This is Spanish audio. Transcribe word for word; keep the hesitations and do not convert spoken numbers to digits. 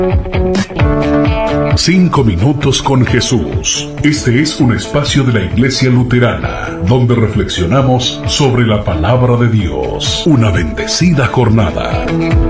Cinco minutos con Jesús. Este es un espacio de la Iglesia Luterana, donde reflexionamos sobre la palabra de Dios. Una bendecida jornada.